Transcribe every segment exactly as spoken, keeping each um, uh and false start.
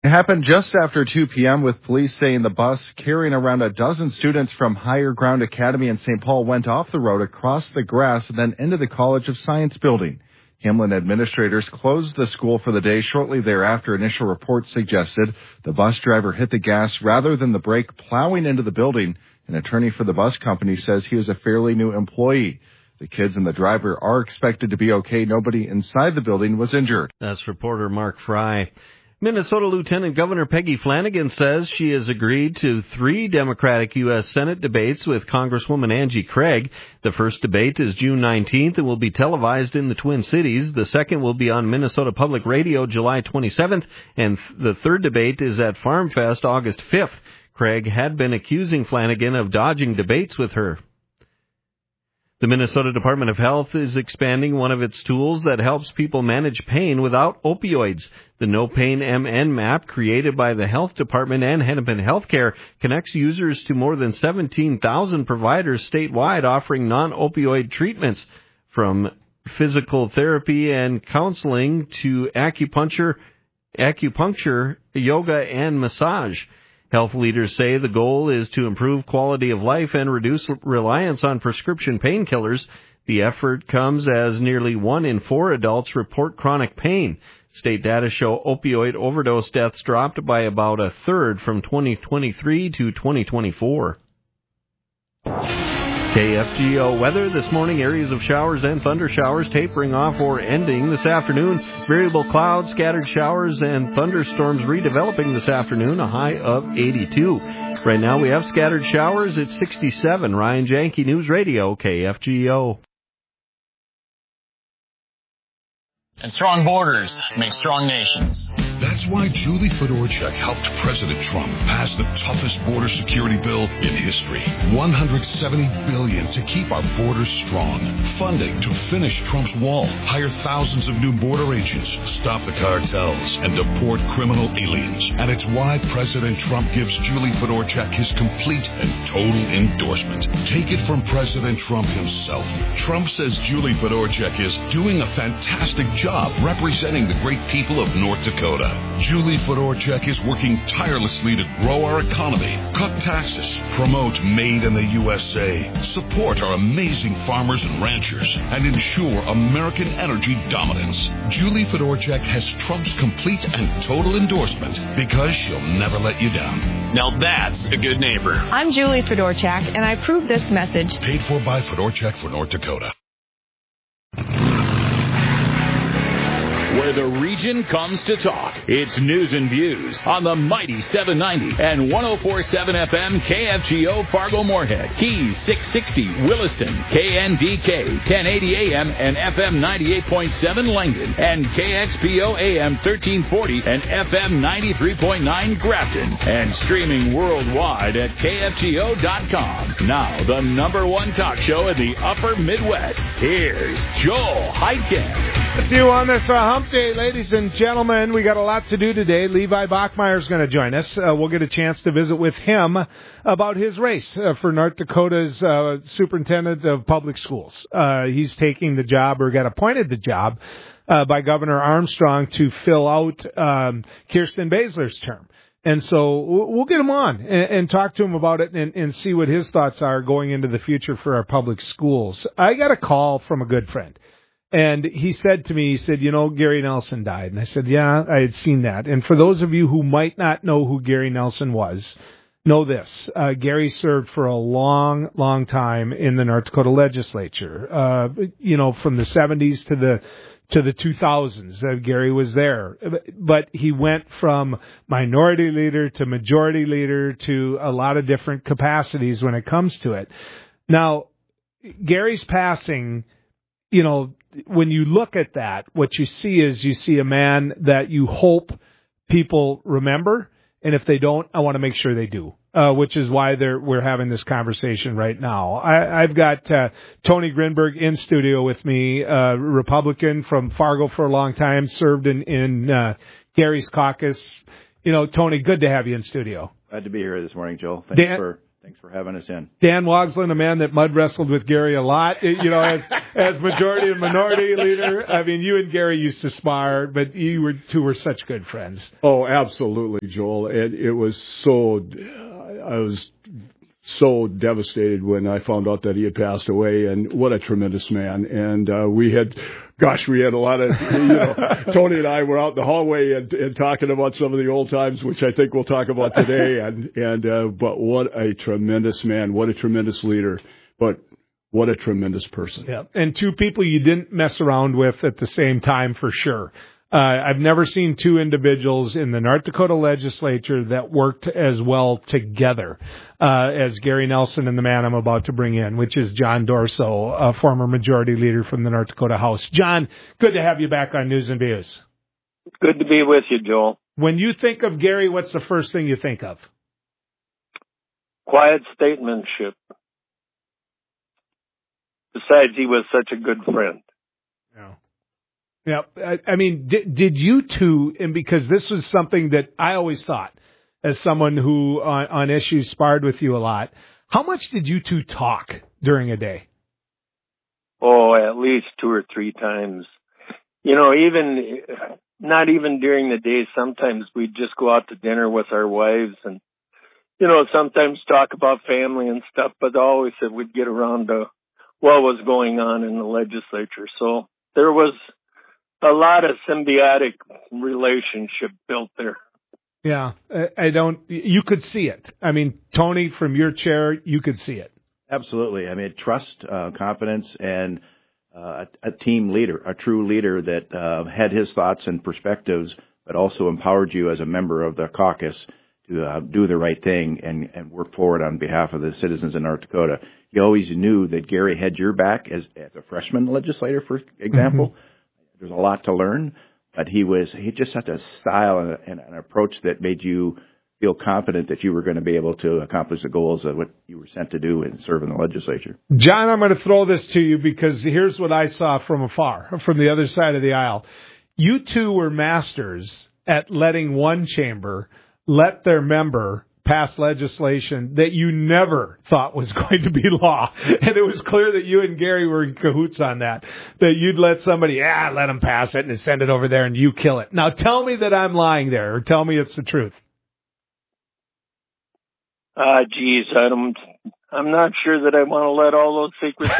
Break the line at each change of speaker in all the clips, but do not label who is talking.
It happened just after two p.m. with police saying the bus carrying around a dozen students from Higher Ground Academy in Saint Paul went off the road across the grass and then into the College of Science building. Hamlin administrators closed the school for the day shortly thereafter. Initial reports suggested the bus driver hit the gas rather than the brake, plowing into the building. An attorney for the bus company says he is a fairly new employee. The kids and the driver are expected to be okay. Nobody inside the building was injured.
That's reporter Mark Fry. Minnesota Lieutenant Governor Peggy Flanagan says she has agreed to three Democratic U S Senate debates with Congresswoman Angie Craig. The first debate is June nineteenth and will be televised in the Twin Cities. The second will be on Minnesota Public Radio July twenty-seventh, and the third debate is at Farm Fest August fifth. Craig had been accusing Flanagan of dodging debates with her. The Minnesota Department of Health is expanding one of its tools that helps people manage pain without opioids. The No Pain M N map, created by the Health Department and Hennepin Healthcare, connects users to more than seventeen thousand providers statewide offering non-opioid treatments, from physical therapy and counseling to acupuncture, acupuncture, yoga, and massage. Health leaders say the goal is to improve quality of life and reduce reliance on prescription painkillers. The effort comes as nearly one in four adults report chronic pain. State data show opioid overdose deaths dropped by about a third from twenty twenty-three to twenty twenty-four. K F G O weather this morning, areas of showers and thunder showers tapering off or ending this afternoon. Variable clouds, scattered showers, and thunderstorms redeveloping this afternoon, a high of eighty-two. Right now we have scattered showers at sixty-seven. Ryan Janke, News Radio, K F G O.
And strong borders make strong nations.
That's why Julie Fedorchak helped President Trump pass the toughest border security bill in history. one hundred seventy billion dollars to keep our borders strong. Funding to finish Trump's wall, hire thousands of new border agents, stop the cartels, and deport criminal aliens. And it's why President Trump gives Julie Fedorchak his complete and total endorsement. Take it from President Trump himself. Trump says Julie Fedorchak is doing a fantastic job representing the great people of North Dakota. Julie Fedorchak is working tirelessly to grow our economy, cut taxes, promote Made in the U S A, support our amazing farmers and ranchers, and ensure American energy dominance. Julie Fedorchak has Trump's complete and total endorsement because she'll never let you down.
Now that's a good neighbor.
I'm Julie Fedorchak, and I approve this message.
Paid for by Fedorchak for North Dakota.
Where the region comes to talk. It's News and Views on the mighty seven ninety and one oh four point seven F M K F G O Fargo-Moorhead, Keys six sixty Williston, K N D K ten eighty A M and F M ninety-eight point seven Langdon, and K X P O A M thirteen forty and F M ninety-three point nine Grafton, and streaming worldwide at K F G O dot com. Now, the number one talk show in the upper Midwest. Here's Joel Heitkamp.
With you on this uh, hump day, ladies and gentlemen, we got a lot to do today. Levi Bachmeyer is going to join us. Uh, we'll get a chance to visit with him about his race uh, for North Dakota's uh, superintendent of public schools. Uh, he's taking the job, or got appointed the job, uh, by Governor Armstrong to fill out um, Kirsten Baszler's term. And so we'll get him on and, and talk to him about it and, and see what his thoughts are going into the future for our public schools. I got a call from a good friend. And he said to me, he said, you know, Gary Nelson died. And I said, yeah, I had seen that. And for those of you who might not know who Gary Nelson was, know this. Uh, Gary served for a long, long time in the North Dakota legislature. Uh, you know, from the seventies to the to the two thousands, uh, Gary was there. But he went from minority leader to majority leader to a lot of different capacities when it comes to it. Now, Gary's passing, you know, when you look at that, what you see is you see a man that you hope people remember, and if they don't, I want to make sure they do, uh, which is why they're, we're having this conversation right now. I, I've got uh, Tony Grinberg in studio with me, uh, Republican from Fargo for a long time, served in, in uh, Gary's caucus. You know, Tony, good to have you in studio.
Glad to be here this morning, Joel. Thanks
Dan,
for Thanks for having us in.
Dan Wogslin, a man that mud wrestled with Gary a lot, you know, as as majority and minority leader. I mean, you and Gary used to spar, but you were two were such good friends.
Oh, absolutely, Joel. And it was so, I was so devastated when I found out that he had passed away, and what a tremendous man. And uh, we had, gosh, we had a lot of, you know, Tony and I were out in the hallway and, and talking about some of the old times, which I think we'll talk about today. And, and uh, but what a tremendous man, what a tremendous leader, but what a tremendous person.
Yeah, and two people you didn't mess around with at the same time for sure. Uh, I've never seen two individuals in the North Dakota legislature that worked as well together uh, as Gary Nelson and the man I'm about to bring in, which is John Dorso, a former majority leader from the North Dakota House. John, good to have you back on News and Views.
Good to be with you, Joel.
When you think of Gary, what's the first thing you think of?
Quiet statesmanship. Besides, he was such a good friend.
Yeah. Yeah, I, I mean, did, did you two, and because this was something that I always thought, as someone who on, on issues sparred with you a lot, how much did you two talk during a day?
Oh, at least two or three times. You know, even, not even during the day, sometimes we'd just go out to dinner with our wives and, you know, sometimes talk about family and stuff, but always said we'd get around to what was going on in the legislature. So there was a lot of symbiotic relationship built there.
Yeah, I don't, you could see it. I mean, Tony, from your chair, you could see it.
Absolutely. I mean, trust, uh, confidence, and uh, a, a team leader, a true leader that uh, had his thoughts and perspectives, but also empowered you as a member of the caucus to uh, do the right thing and, and work forward on behalf of the citizens in North Dakota. You always knew that Gary had your back as, as a freshman legislator, for example. Mm-hmm. There's a lot to learn, but he was, he just had a style and, a, and an approach that made you feel confident that you were going to be able to accomplish the goals of what you were sent to do and serve in the legislature.
John, I'm going to throw this to you because here's what I saw from afar, from the other side of the aisle. You two were masters at letting one chamber let their member pass legislation that you never thought was going to be law. And it was clear that you and Gary were in cahoots on that, that you'd let somebody, ah, let them pass it and send it over there and you kill it. Now tell me that I'm lying there, or tell me it's the truth.
Ah, uh, geez, I don't, I'm not sure that I want to let all those secrets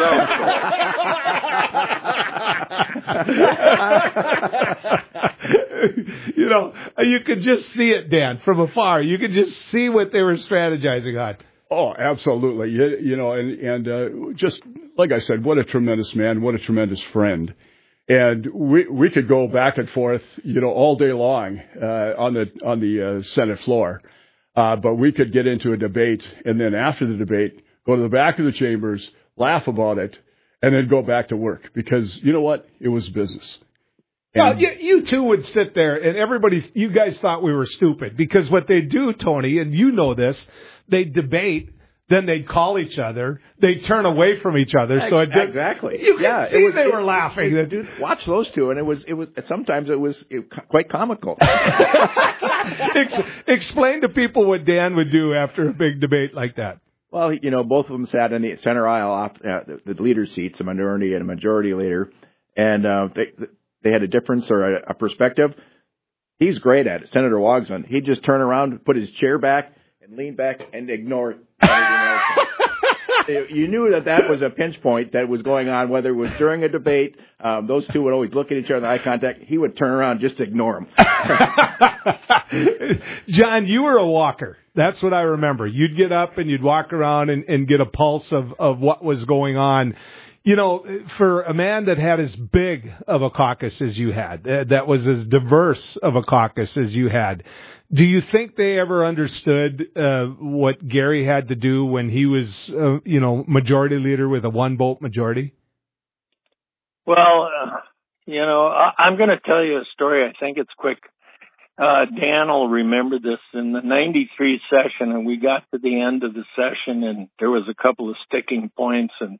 out. You know, you could just see it, Dan, from afar. You could just see what they were strategizing on.
Oh, absolutely. You, you know, and, and uh, just like I said, what a tremendous man, what a tremendous friend. And we we could go back and forth, you know, all day long uh, on the on the uh, Senate floor. Uh, but we could get into a debate, and then after the debate, go to the back of the chambers, laugh about it, and then go back to work. Because, you know what? It was business.
And well, you, you two would sit there, and everybody, you guys thought we were stupid. Because what they do, Tony, and you know this, they debate, then they'd call each other, they'd turn away from each other. So it did,
exactly.
You could
yeah,
see
it was,
they
it,
were laughing.
It, dude, watch those two, and it was it was sometimes it was it, quite comical.
Ex- explain to people what Dan would do after a big debate like that.
Well, you know, both of them sat in the center aisle off uh, the, the leader seats, a minority and a majority leader, and uh, they they had a difference or a, a perspective. He's great at it, Senator Wogslin. He'd just turn around, put his chair back, and lean back and ignore everything else. You knew that that was a pinch point that was going on, whether it was during a debate. Um, those two would always look at each other in eye contact. He would turn around just to ignore him.
John, you were a walker. That's what I remember. You'd get up and you'd walk around and, and get a pulse of, of what was going on. You know, for a man that had as big of a caucus as you had, that was as diverse of a caucus as you had, do you think they ever understood uh, what Gary had to do when he was, uh, you know, majority leader with a one-vote majority?
Well, uh, you know, I, I'm going to tell you a story. I think it's quick. Uh, Dan will remember this. In the ninety-three session, and we got to the end of the session, and there was a couple of sticking points, and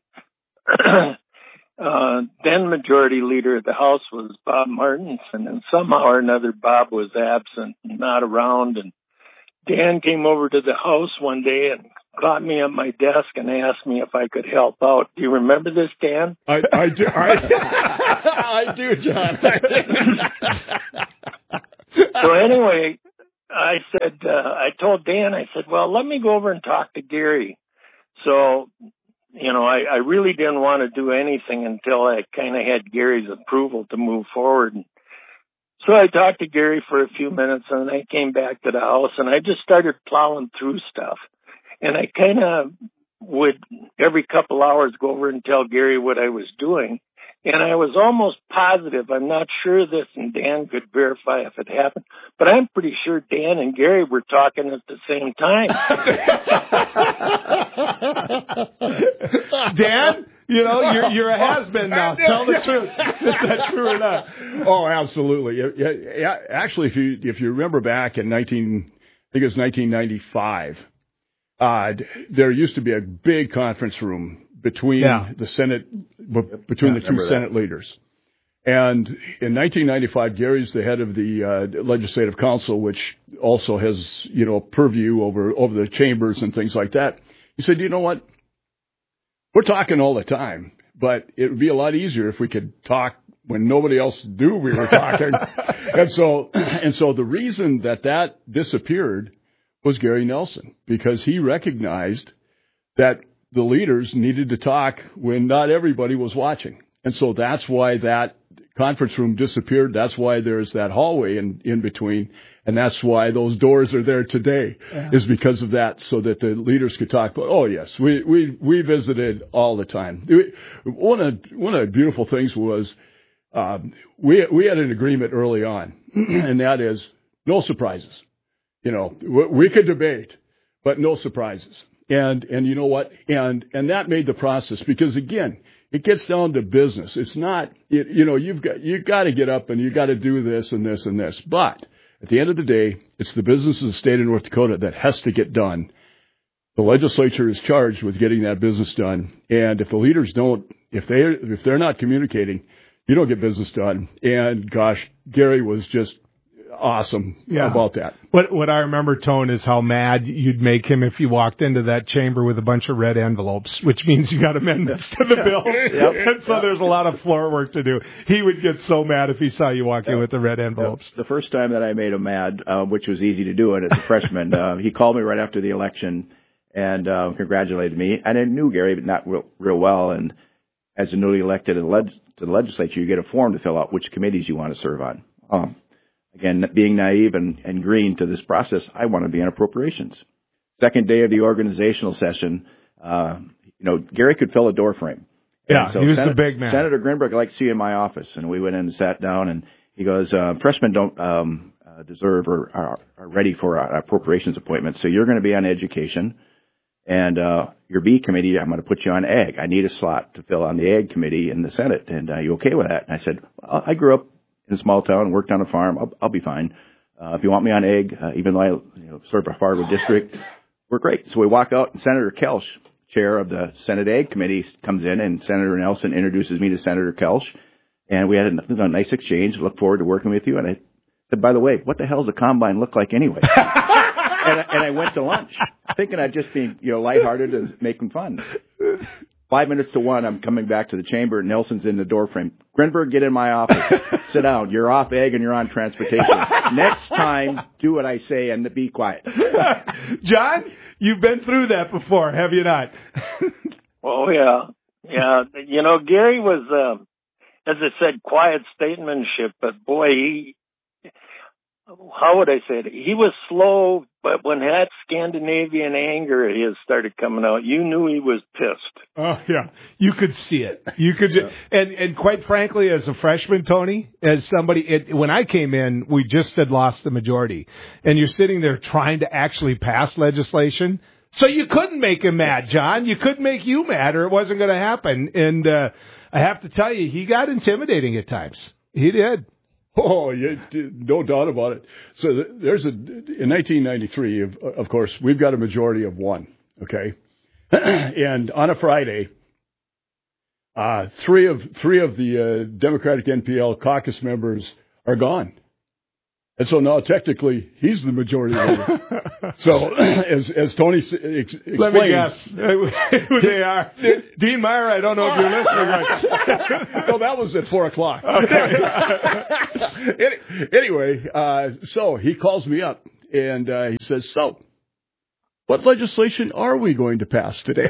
uh, then majority leader of the House was Bob Martinson, and somehow or another Bob was absent, not around, and Dan came over to the House one day and caught me at my desk and asked me if I could help out. Do you remember this, Dan?
I, I do. I, I do, John.
So anyway, I said, uh, I told Dan, I said, well, let me go over and talk to Gary. So, you know, I, I really didn't want to do anything until I kind of had Gary's approval to move forward. So I talked to Gary for a few minutes, and then I came back to the house, and I just started plowing through stuff. And I kind of would, every couple hours, go over and tell Gary what I was doing. And I was almost positive, I'm not sure this, and Dan could verify if it happened, but I'm pretty sure Dan and Gary were talking at the same time.
Dan, you know, you're, you're a has-been now. Tell the truth. Is that true or not?
Oh, absolutely. Yeah, actually, if you if you remember back in nineteen, I think it was nineteen ninety-five, uh, there used to be a big conference room between yeah. the Senate, between yeah, the two Senate that. leaders. And in nineteen ninety-five, Gary's the head of the uh, Legislative Council, which also has, you know, purview over, over the chambers and things like that. He said, you know what? We're talking all the time, but it would be a lot easier if we could talk when nobody else knew we were talking. and so, and so the reason that that disappeared was Gary Nelson, because he recognized that the leaders needed to talk when not everybody was watching. And so that's why that conference room disappeared. That's why there's that hallway in, in between. And that's why those doors are there today, yeah. is because of that, so that the leaders could talk. But, oh, yes, we, we, we visited all the time. We, one of, one of the beautiful things was um, we, we had an agreement early on, and that is no surprises. You know, we could debate, but no surprises. And, and you know what? And, and that made the process, because again, it gets down to business. It's not, it, you know, you've got, you've got to get up and you've got to do this and this and this. But at the end of the day, it's the business of the state of North Dakota that has to get done. The legislature is charged with getting that business done. And if the leaders don't, if they, if they're not communicating, you don't get business done. And gosh, Gary was just awesome yeah. about that.
What what I remember, Tone, is how mad you'd make him if you walked into that chamber with a bunch of red envelopes, which means you got amendments to the bill. Yep. And so yep. there's a lot of floor work to do. He would get so mad if he saw you walk yep. in with the red envelopes.
Yep. The first time that I made him mad, uh, which was easy to do it as a freshman, uh, he called me right after the election and uh, congratulated me. And I knew Gary, but not real, real well. And as a newly elected to the, leg- to the legislature, you get a form to fill out which committees you want to serve on. Um, Again, being naive and, and green to this process, I want to be on appropriations. Second day of the organizational session, uh, you know, Gary could fill a door frame.
Yeah, so he was Sen- the big man.
Senator Grinberg, I'd like to see you in my office. And we went in and sat down, and he goes, uh, freshmen don't um, uh, deserve or are, are ready for an appropriations appointment, so you're going to be on education. And uh, your B committee, I'm going to put you on ag. I need a slot to fill on the ag committee in the Senate. And are you okay with that? And I said, well, I grew up in a small town and worked on a farm. I'll, I'll be fine. Uh, if you want me on ag, uh, even though I you know, serve a Fargo district, we're great. So we walk out, and Senator Kelsch, chair of the Senate Ag Committee, comes in, and Senator Nelson introduces me to Senator Kelsch. And we had a, a nice exchange. Look forward to working with you. And I said, by the way, what the hell does a combine look like anyway? and, I, and I went to lunch, thinking I'd just be, you know, lighthearted and making fun. Five minutes to one, I'm coming back to the chamber. Nelson's in the doorframe. Grinberg, get in my office. Sit down. You're off ag and you're on transportation. Next time, do what I say and be quiet.
John, you've been through that before, have you not?
Oh, yeah. Yeah. You know, Gary was, uh, as I said, quiet statesmanship, but boy, he, how would I say it? He was slow, but when that Scandinavian anger of his started coming out, you knew he was pissed.
Oh, yeah. You could see it. You could, yeah. and, and quite frankly, as a freshman, Tony, as somebody, it, when I came in, we just had lost the majority. And you're sitting there trying to actually pass legislation. So you couldn't make him mad, John. You couldn't make you mad, or it wasn't going to happen. And uh, I have to tell you, he got intimidating at times. He did.
Oh, yeah, no doubt about it. So there's a, in nineteen ninety-three, of, of course, we've got a majority of one, okay? And on a Friday, uh, three of three of the uh, Democratic N P L caucus members are gone. And so now, technically, he's the majority leader. So, as as Tony ex- explained...
Let me guess who they are. Dean Meyer, I don't know if you're listening. Right.
No, that was at four o'clock. Okay. Anyway, uh, so he calls me up, and uh, he says, so, what legislation are we going to pass today?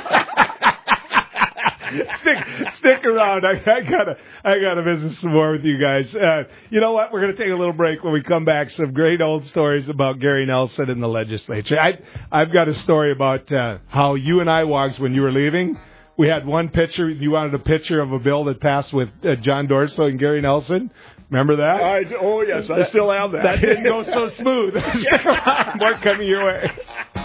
stick, stick around. I, I gotta, I gotta visit some more with you guys. Uh, you know what? We're gonna take a little break. When we come back, some great old stories about Gary Nelson in the legislature. I, I've got a story about uh, how you and I, Wogs, when you were leaving, we had one picture. You wanted a picture of a bill that passed with uh, John Dorso and Gary Nelson. Remember that?
I, oh yes, I still have that.
That didn't go so smooth. More coming your way.